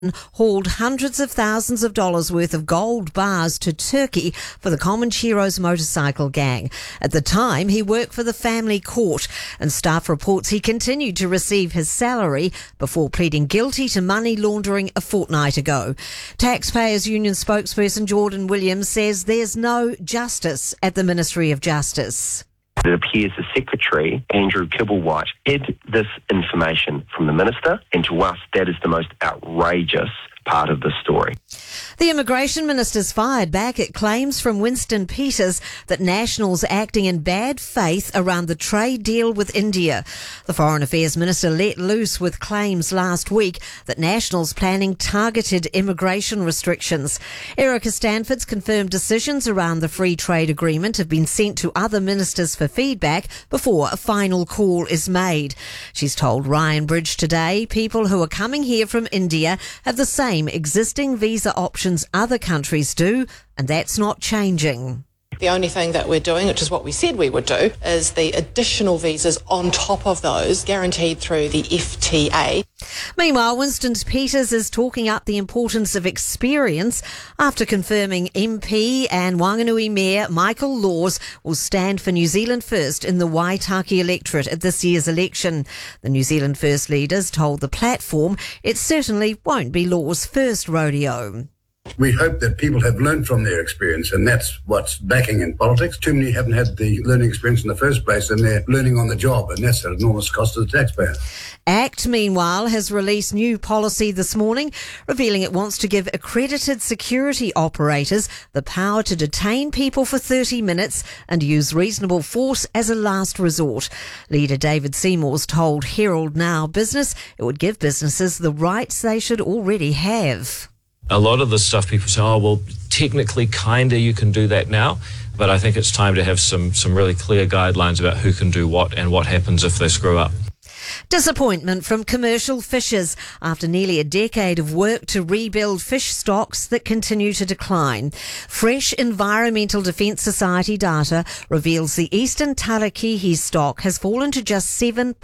hauled hundreds of thousands of dollars worth of gold bars to Turkey for the Comancheros motorcycle gang. At the time, he worked for the family court, and staff reports he continued to receive his salary before pleading guilty to money laundering a fortnight ago. Taxpayers Union spokesperson Jordan Williams says there's no justice at the Ministry of Justice. It appears the Secretary, Andrew Kibblewhite, hid this information from the Minister, and to us that is the most outrageous part of the story. The Immigration Minister's fired back at claims from Winston Peters that Nationals acting in bad faith around the trade deal with India. The Foreign Affairs Minister let loose with claims last week that Nationals planning targeted immigration restrictions. Erica Stanford's confirmed decisions around the free trade agreement have been sent to other ministers for feedback before a final call is made. She's told Ryan Bridge today people who are coming here from India have the same existing visa options other countries do, and that's not changing. The only thing that we're doing, which is what we said we would do, is the additional visas on top of those guaranteed through the FTA. Meanwhile, Winston Peters is talking up the importance of experience after confirming MP and Wanganui Mayor Michael Laws will stand for New Zealand First in the Waitaki electorate at this year's election. The New Zealand First leaders told the platform it certainly won't be Laws' first rodeo. We hope that people have learned from their experience, and that's what's lacking in politics. Too many haven't had the learning experience in the first place, and they're learning on the job, and that's an enormous cost to the taxpayer. ACT, meanwhile, has released new policy this morning, revealing it wants to give accredited security operators the power to detain people for 30 minutes and use reasonable force as a last resort. Leader David Seymour's told Herald Now Business it would give businesses the rights they should already have. A lot of the stuff people say, oh, well, technically, kinda, you can do that now. But I think it's time to have some really clear guidelines about who can do what and what happens if they screw up. Disappointment from commercial fishers after nearly a decade of work to rebuild fish stocks that continue to decline. Fresh Environmental Defence Society data reveals the eastern Tarakihi stock has fallen to just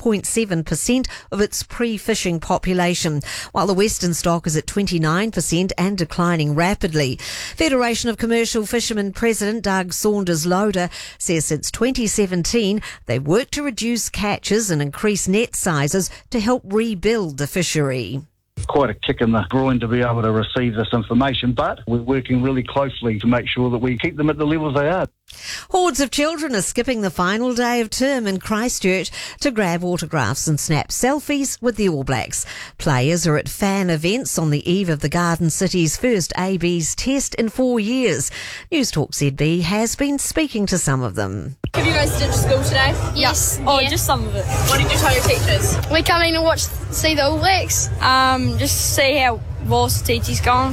7.7% of its pre-fishing population, while the western stock is at 29% and declining rapidly. Federation of Commercial Fishermen President Doug Saunders-Loader says since 2017 they've worked to reduce catches and increase net sizes to help rebuild the fishery. Quite a kick in the groin to be able to receive this information, but we're working really closely to make sure that we keep them at the levels they are. Hordes of children are skipping the final day of term in Christchurch to grab autographs and snap selfies with the All Blacks. Players are at fan events on the eve of the Garden City's first AB's test in 4 years. News Talk ZB has been speaking to some of them. Have you guys ditched school today? Yes. Oh, just some of it. What did you tell your teachers? We're coming to see the All Blacks. Just see how Ross teacher's going.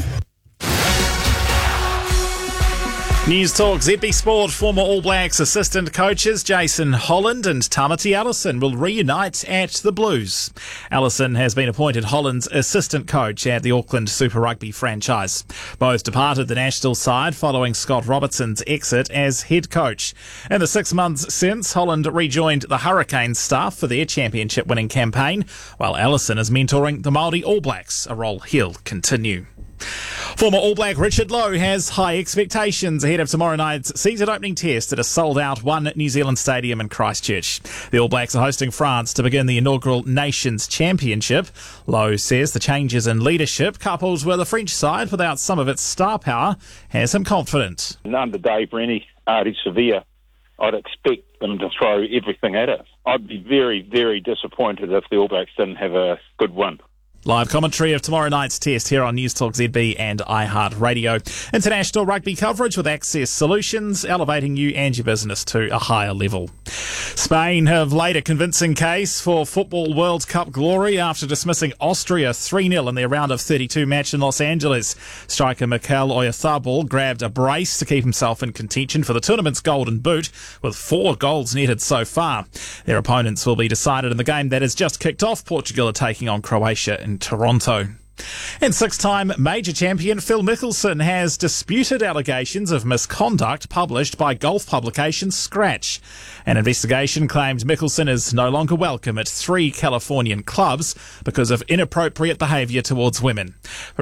News Talk ZB Sport. Former All Blacks assistant coaches Jason Holland and Tamati Allison will reunite at the Blues. Allison has been appointed Holland's assistant coach at the Auckland Super Rugby franchise. Both departed the national side following Scott Robertson's exit as head coach. In the 6 months since, Holland rejoined the Hurricanes staff for their championship-winning campaign, while Allison is mentoring the Māori All Blacks, a role he'll continue. Former All Black Richard Lowe has high expectations ahead of tomorrow night's season-opening test at a sold-out One New Zealand Stadium in Christchurch. The All Blacks are hosting France to begin the inaugural Nations Championship. Lowe says the changes in leadership, coupled with a French side without some of its star power, has him confident. Another day for any Ardie Sevilla. I'd expect them to throw everything at us. I'd be very, very disappointed if the All Blacks didn't have a good one. Live commentary of tomorrow night's test here on News Talk ZB and iHeartRadio. International rugby coverage with Access Solutions, elevating you and your business to a higher level. Spain have laid a convincing case for Football World Cup glory after dismissing Austria 3-0 in their round of 32 match in Los Angeles. Striker Mikel Oyarzabal grabbed a brace to keep himself in contention for the tournament's golden boot, with 4 goals netted so far. Their opponents will be decided in the game that has just kicked off. Portugal are taking on Croatia in Toronto. And six-time major champion Phil Mickelson has disputed allegations of misconduct published by golf publication Scratch. An investigation claims Mickelson is no longer welcome at 3 Californian clubs because of inappropriate behaviour towards women.